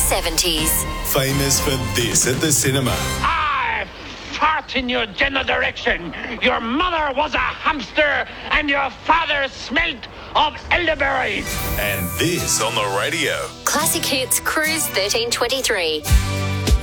70s. Famous for this at the cinema. I fart in your general direction. Your mother was a hamster and your father smelt of elderberries. And this on the radio. Classic Hits Cruise 1323.